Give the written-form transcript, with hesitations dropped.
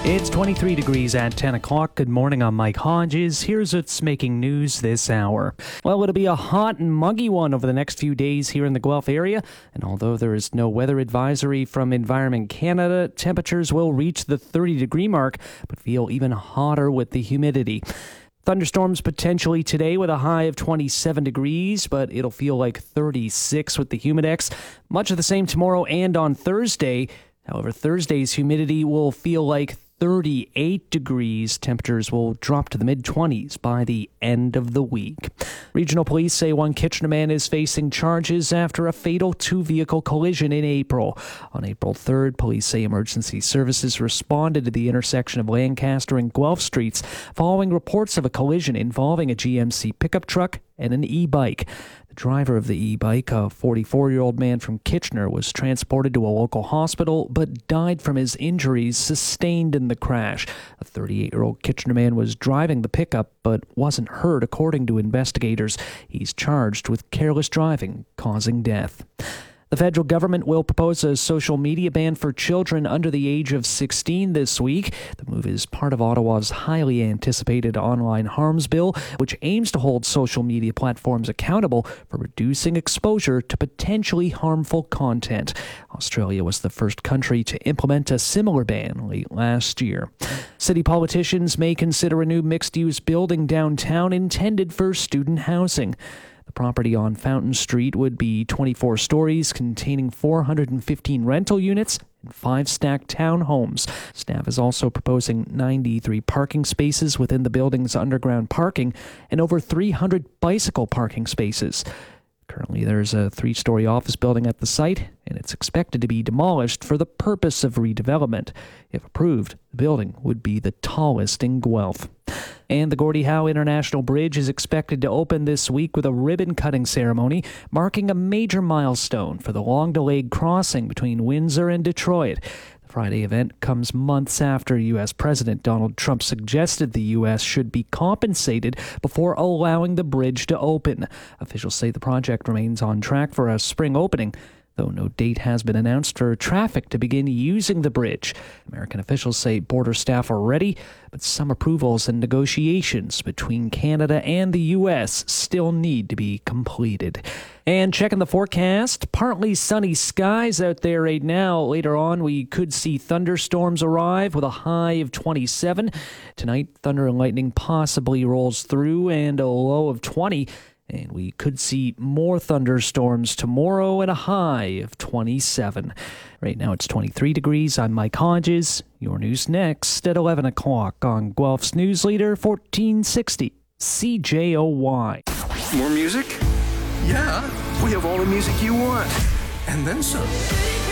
It's 23 degrees at 10 o'clock. Good morning, I'm Mike Hodges. Here's what's making news this hour. Well, it'll be a hot and muggy one over the next few days here in the Guelph area. And although there is no weather advisory from Environment Canada, temperatures will reach the 30-degree mark, but feel even hotter with the humidity. Thunderstorms potentially today with a high of 27 degrees, but it'll feel like 36 with the humidex. Much of the same tomorrow and on Thursday. However, Thursday's humidity will feel like 38 degrees. Temperatures will drop to the mid-20s by the end of the week. Regional police say one Kitchener man is facing charges after a fatal two-vehicle collision in April. On April 3rd, police say emergency services responded to the intersection of Lancaster and Guelph Streets following reports of a collision involving a GMC pickup truck and an e-bike. The driver of the e-bike, a 44-year-old man from Kitchener, was transported to a local hospital but died from his injuries sustained in the crash. A 38-year-old Kitchener man was driving the pickup but wasn't hurt, according to investigators. He's charged with careless driving causing death. The federal government will propose a social media ban for children under the age of 16 this week. The move is part of Ottawa's highly anticipated online harms bill, which aims to hold social media platforms accountable for reducing exposure to potentially harmful content. Australia was the first country to implement a similar ban late last year. City politicians may consider a new mixed-use building downtown intended for student housing. The property on Fountain Street would be 24 stories, containing 415 rental units and 5 stacked townhomes. Staff is also proposing 93 parking spaces within the building's underground parking and over 300 bicycle parking spaces. Currently, there's a 3-story office building at the site, and it's expected to be demolished for the purpose of redevelopment. If approved, the building would be the tallest in Guelph. And the Gordie Howe International Bridge is expected to open this week with a ribbon-cutting ceremony, marking a major milestone for the long-delayed crossing between Windsor and Detroit. The Friday event comes months after U.S. President Donald Trump suggested the U.S. should be compensated before allowing the bridge to open. Officials say the project remains on track for a spring opening, though no date has been announced for traffic to begin using the bridge. American officials say border staff are ready, but some approvals and negotiations between Canada and the U.S. still need to be completed. And checking the forecast, partly sunny skies out there right now. Later on, we could see thunderstorms arrive with a high of 27. Tonight, thunder and lightning possibly rolls through and a low of 20. And we could see more thunderstorms tomorrow at a high of 27. Right now it's 23 degrees. I'm Mike Hodges. Your news next at 11 o'clock on Guelph's News Leader 1460 CJOY. More music? Yeah, we have all the music you want. And then some.